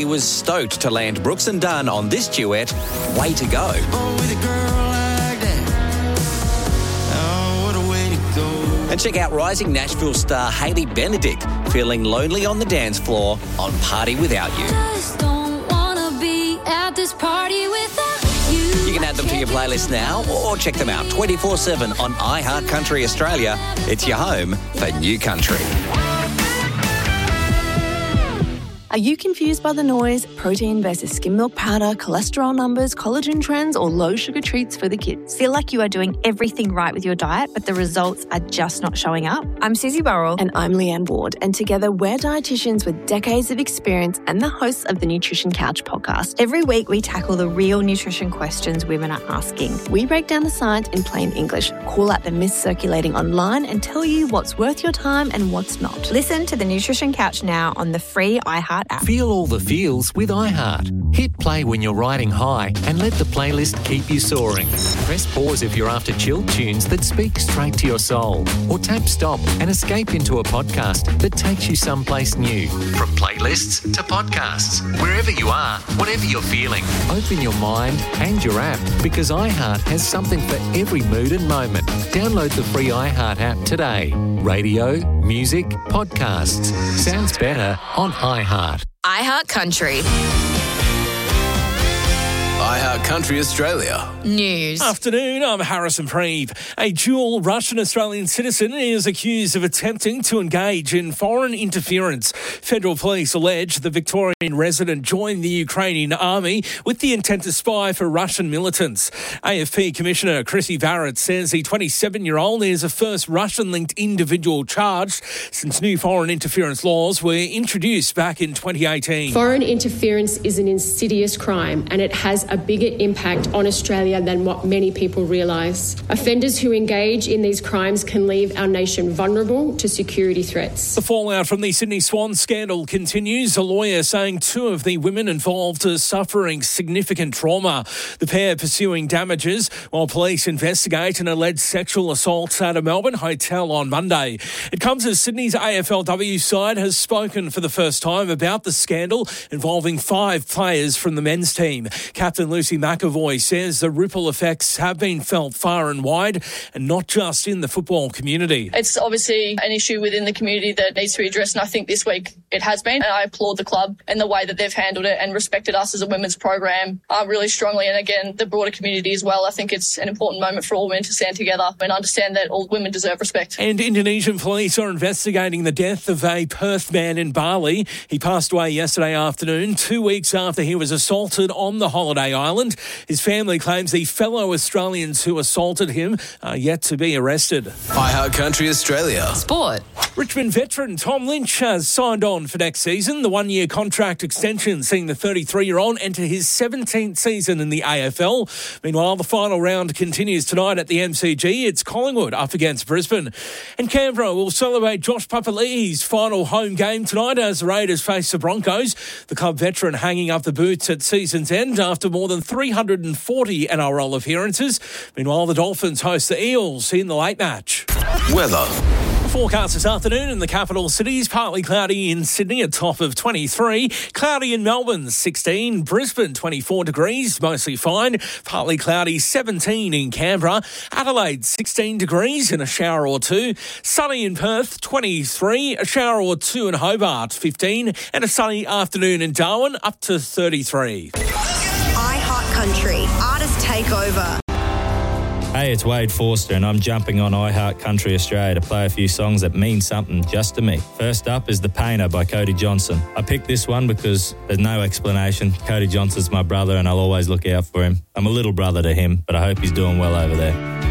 He was stoked to land Brooks and Dunn on this duet, Way to Go. Oh, with a girl like that. Oh, what a way to go. And check out rising Nashville star Hailey Benedict, feeling lonely on the dance floor on Party Without You. Just don't wanna be at this party without you. You can add them to your playlist now or check them out 24/7 on iHeart Country Australia. It's your home for new country. Are you confused by the noise, protein versus skim milk powder, cholesterol numbers, collagen trends, or low sugar treats for the kids? Feel like you are doing everything right with your diet, but the results are just not showing up? I'm Susie Burrell. And I'm Leanne Ward, and together we're dietitians with decades of experience and the hosts of the Nutrition Couch podcast. Every week we tackle the real nutrition questions women are asking. We break down the science in plain English, call out the myths circulating online, and tell you what's worth your time and what's not. Listen to the Nutrition Couch now on the free iHeart app. Feel all the feels with iHeart. Hit play when you're riding high and let the playlist keep you soaring. Press pause if you're after chill tunes that speak straight to your soul. Or tap stop and escape into a podcast that takes you someplace new. From playlists to podcasts, wherever you are, whatever you're feeling, open your mind and your app because iHeart has something for every mood and moment. Download the free iHeart app today. Radio, music, podcasts. Sounds better on iHeart. iHeart Country. iHeart Country Australia. News. Afternoon, I'm Harrison Preeve. A dual Russian-Australian citizen is accused of attempting to engage in foreign interference. Federal police allege the Victorian resident joined the Ukrainian army with the intent to spy for Russian militants. AFP Commissioner Chrissy Barrett says the 27-year-old is the first Russian-linked individual charged since new foreign interference laws were introduced back in 2018. Foreign interference is an insidious crime and it has a bigger impact on Australia than what many people realise. Offenders who engage in these crimes can leave our nation vulnerable to security threats. The fallout from the Sydney Swan scandal continues. A lawyer saying two of the women involved are suffering significant trauma. The pair pursuing damages while police investigate an alleged sexual assault at a Melbourne hotel on Monday. It comes as Sydney's AFLW side has spoken for the first time about the scandal involving 5 players from the men's team. Captain Lucy McAvoy says the ripple effects have been felt far and wide and not just in the football community. It's obviously an issue within the community that needs to be addressed, and I think this week it has been. And I applaud the club and the way that they've handled it and respected us as a women's program really strongly. And again, the broader community as well. I think it's an important moment for all women to stand together and understand that all women deserve respect. And Indonesian police are investigating the death of a Perth man in Bali. He passed away yesterday afternoon, 2 weeks after he was assaulted on the holiday island. His family claims the fellow Australians who assaulted him are yet to be arrested. iHeart Country Australia. Sport. Richmond veteran Tom Lynch has signed on for next season. The one-year contract extension seeing the 33-year-old enter his 17th season in the AFL. Meanwhile, the final round continues tonight at the MCG. It's Collingwood up against Brisbane. And Canberra will celebrate Josh Papali'i's final home game tonight as the Raiders face the Broncos. The club veteran hanging up the boots at season's end after more than 340 NRL appearances. Meanwhile, the Dolphins host the Eels in the late match. Weather. Forecast this afternoon in the capital cities, partly cloudy in Sydney, a top of 23. Cloudy in Melbourne, 16. Brisbane, 24 degrees, mostly fine. Partly cloudy, 17 in Canberra. Adelaide, 16 degrees and a shower or two. Sunny in Perth, 23. A shower or two in Hobart, 15. And a sunny afternoon in Darwin, up to 33. iHeart Country, Artist Takeover. Hey, it's Wade Forster and I'm jumping on iHeart Country Australia to play a few songs that mean something just to me. First up is The Painter by Cody Johnson. I picked this one because there's no explanation. Cody Johnson's my brother and I'll always look out for him. I'm a little brother to him, but I hope he's doing well over there.